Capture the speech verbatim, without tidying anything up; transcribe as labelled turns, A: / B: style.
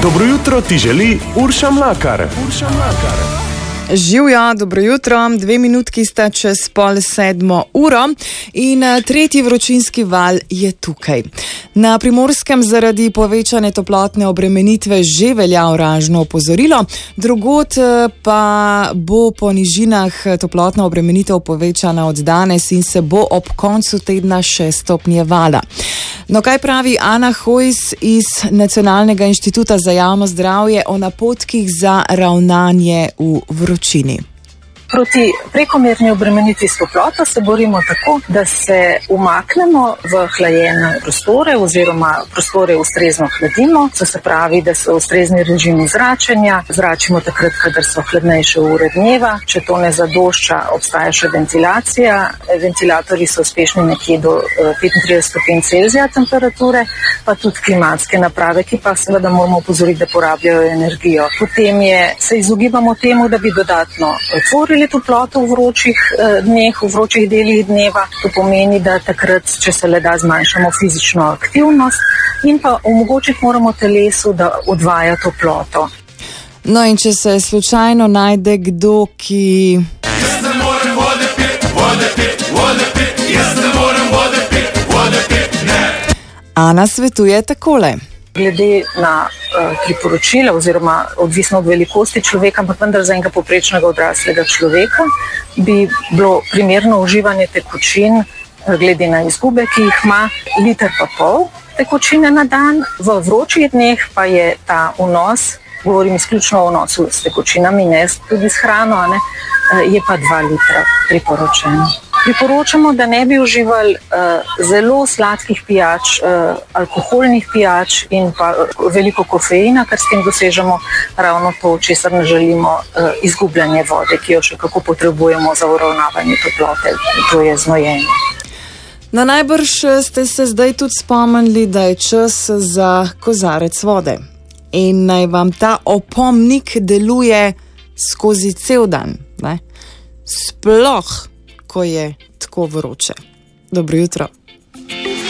A: Dobro jutro ti želi Urša Mlakar. Urša Mlakar.
B: Živja, dobro jutro, dve minutki sta čez pol sedmo uro in tretji vročinski val je tukaj. Na Primorskem zaradi povečane toplotne obremenitve že velja oranžno opozorilo, drugod pa bo po nižinah toplotna obremenitev povečana od danes in se bo ob koncu tedna še stopnjevala. No, kaj pravi Ana Hojs iz Nacionalnega inštituta za javno zdravje o napotkih za ravnanje v vročini?
C: Proti prekomerni obremenitvi s toploto se borimo tako, da se umaknemo v hlajene prostore oziroma prostore ustrezno hladimo, to se pravi, da so ustrezni režimi zračenja, zračimo takrat, kadar so hladnejše ure dneva, če to ne zadošča, obstaja še ventilacija, ventilatorji so uspešni nekje do petintrideset stopinj Celzija temperature, pa tudi klimatske naprave, ki pa seveda moramo opozoriti, da porabljajo energijo. Potem je, se izogibamo temu, da bi dodatno otvorili toploto v vročih dneh, v vročih delih dneva. To pomeni, da takrat, če se le da, zmanjšamo fizično aktivnost in pa omogočiti moramo telesu, da odvaja toploto.
B: No, in če se slučajno najde kdo, ki...
D: Jaz ne morem vode pit, vode pit, vode pit, jaz ne morem vode pit, vode pit, ne.
B: Ana svetuje takole.
C: Glede na uh, priporočila oziroma odvisno od velikosti človeka, ampak vendar za enega povprečnega odraslega človeka, bi bilo primerno uživanje tekočin glede na izgube, ki jih ima, liter pa pol tekočine na dan. V vročih dneh pa je ta vnos, govorim izključno o vnosu s tekočinami, ne tudi s hrano, ne, je pa dva litra priporočeno. Priporočamo, da ne bi uživali uh, zelo sladkih pijač, uh, alkoholnih pijač in pa uh, veliko kofeina, ker s tem dosežemo ravno to, česar ne želimo, uh, izgubljanje vode, ki jo še kako potrebujemo za uravnavanje toplote, to je znojenje.
B: Na najbrž ste se zdaj tudi spomnili, da je čas za kozarec vode. In naj vam ta opomnik deluje skozi cel dan, ne? Sploh ko je tako vroče. Dobro jutro.